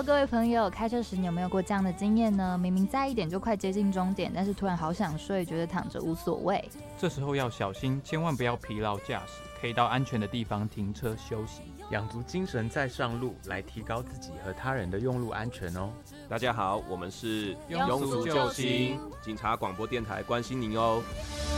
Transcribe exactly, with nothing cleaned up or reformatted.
各位朋友，开车时你有没有过这样的经验呢？明明在一点就快接近终点，但是突然好想睡，觉得躺着无所谓。 这时候要小心，千万不要疲劳驾驶，可以到安全的地方停车休息， 养足精神再上路，来提高自己和他人的用路安全哦。 大家好，我们是庸俗救星警察广播电台，关心您哦。